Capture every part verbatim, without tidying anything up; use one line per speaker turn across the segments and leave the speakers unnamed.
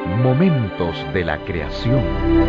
Momentos de la creación.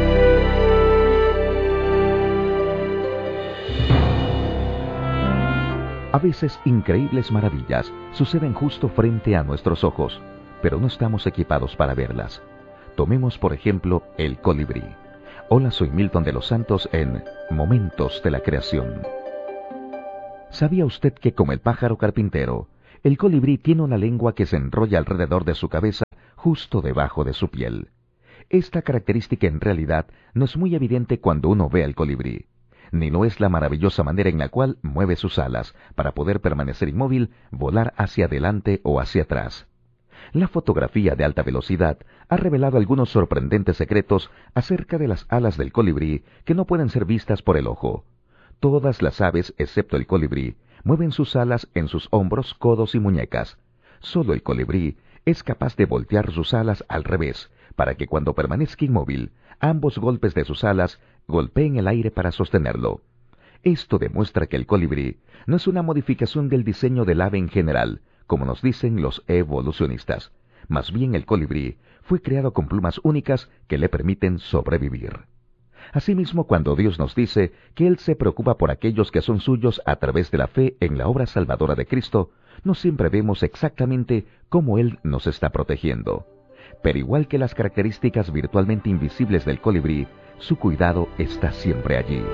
A veces increíbles maravillas suceden justo frente a nuestros ojos, pero no estamos equipados para verlas. Tomemos por ejemplo el colibrí. Hola, soy Milton de los Santos en Momentos de la Creación. ¿Sabía usted que, como el pájaro carpintero, el colibrí tiene una lengua que se enrolla alrededor de su cabeza justo debajo de su piel? Esta característica en realidad no es muy evidente cuando uno ve al colibrí, ni lo es la maravillosa manera en la cual mueve sus alas para poder permanecer inmóvil, volar hacia adelante o hacia atrás. La fotografía de alta velocidad ha revelado algunos sorprendentes secretos acerca de las alas del colibrí que no pueden ser vistas por el ojo. Todas las aves, excepto el colibrí, mueven sus alas en sus hombros, codos y muñecas. Solo el colibrí es capaz de voltear sus alas al revés, para que cuando permanezca inmóvil, ambos golpes de sus alas golpeen el aire para sostenerlo. Esto demuestra que el colibrí no es una modificación del diseño del ave en general, como nos dicen los evolucionistas. Más bien el colibrí fue creado con plumas únicas que le permiten sobrevivir. Asimismo, cuando Dios nos dice que Él se preocupa por aquellos que son suyos a través de la fe en la obra salvadora de Cristo, no siempre vemos exactamente cómo Él nos está protegiendo. Pero igual que las características virtualmente invisibles del colibrí, su cuidado está siempre allí.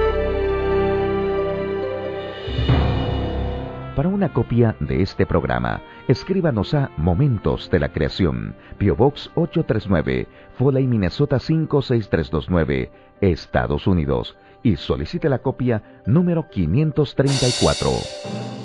Para una copia de este programa, escríbanos a Momentos de la Creación, P O Box ocho tres nueve, Foley, Minnesota cinco seis tres dos nueve, Estados Unidos, y solicite la copia número quinientos treinta y cuatro.